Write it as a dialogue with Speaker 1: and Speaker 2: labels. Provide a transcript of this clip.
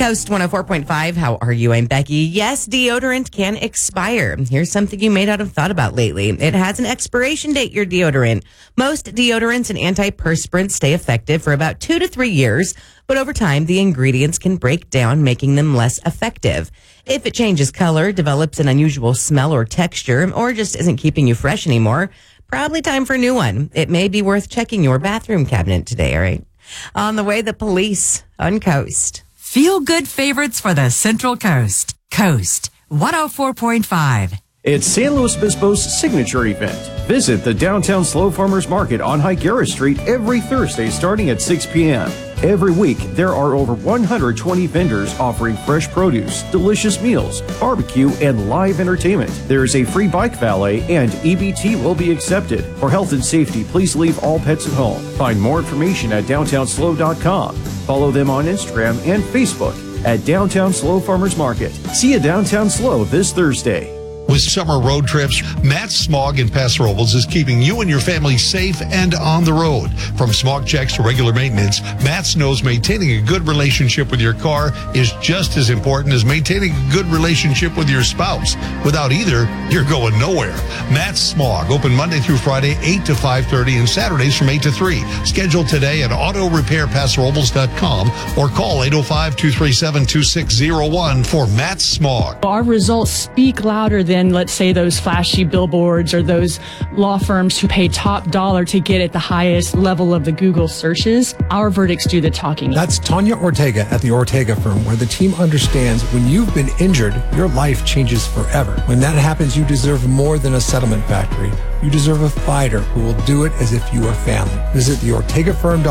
Speaker 1: Coast 104.5. How are you? I'm Becky. Yes, deodorant can expire. Here's something you may not have thought about lately. It has an expiration date, your deodorant. Most deodorants and antiperspirants stay effective for about 2 to 3 years, but over time, the ingredients can break down, making them less effective. If it changes color, develops an unusual smell or texture, or just isn't keeping you fresh anymore, probably time for a new one. It may be worth checking your bathroom cabinet today, all right? On the way, the police on Coast.
Speaker 2: Feel good favorites for the Central Coast. Coast 104.5.
Speaker 3: It's San Luis Obispo's signature event. Visit the downtown Slow Farmers Market on Higuera Street every Thursday starting at 6 p.m. Every week, there are over 120 vendors offering fresh produce, delicious meals, barbecue, and live entertainment. There is a free bike valet and EBT will be accepted. For health and safety, please leave all pets at home. Find more information at downtownslow.com. Follow them on Instagram and Facebook at Downtown Slow Farmers Market. See you Downtown Slow this Thursday.
Speaker 4: With summer road trips, Matt Smog in Paso Robles is keeping you and your family safe and on the road. From smog checks to regular maintenance, Matt knows maintaining a good relationship with your car is just as important as maintaining a good relationship with your spouse. Without either, you're going nowhere. Matt Smog, open Monday through Friday, 8 to 5:30, and Saturdays from 8 to 3. Schedule today at autorepairpasorobles.com or call 805-237-2601 for Matt Smog.
Speaker 5: Our results speak louder than, let's say, those flashy billboards or those law firms who pay top dollar to get at the highest level of the Google searches. Our verdicts do the talking.
Speaker 6: That's Tanya Ortega at the Ortega firm, where the team understands when you've been injured, your life changes forever. When that happens, you deserve more than a settlement factory. You deserve a fighter who will do it as if you are family. Visit theortegafirm.com